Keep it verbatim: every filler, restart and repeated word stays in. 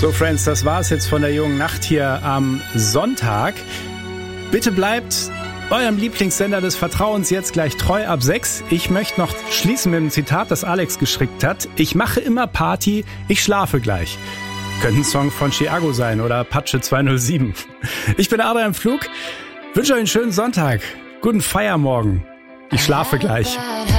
So, Friends, das war's jetzt von der jungen Nacht hier am Sonntag. Bitte bleibt eurem Lieblingssender des Vertrauens jetzt gleich treu ab sechs. Ich möchte noch schließen mit einem Zitat, das Alex geschickt hat. Ich mache immer Party, ich schlafe gleich. Könnte ein Song von Chiago sein oder Apache zweihundertsieben. Ich bin Adrian Pflug, wünsche euch einen schönen Sonntag, guten Feiermorgen. Ich schlafe gleich.